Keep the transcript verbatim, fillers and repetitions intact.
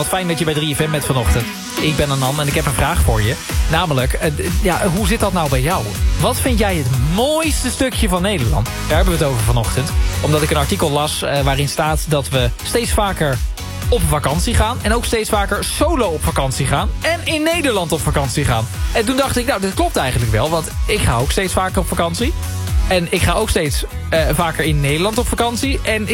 Wat fijn dat je bij drie F M bent vanochtend. Ik ben Anan en ik heb een vraag voor je. Namelijk, uh, ja, hoe zit dat nou bij jou? Wat vind jij het mooiste stukje van Nederland? Daar hebben we het over vanochtend. Omdat ik een artikel las uh, waarin staat dat we steeds vaker op vakantie gaan. En ook steeds vaker solo op vakantie gaan. En in Nederland op vakantie gaan. En toen dacht ik, nou, dat klopt eigenlijk wel. Want ik ga ook steeds vaker op vakantie. En ik ga ook steeds uh, vaker in Nederland op vakantie. En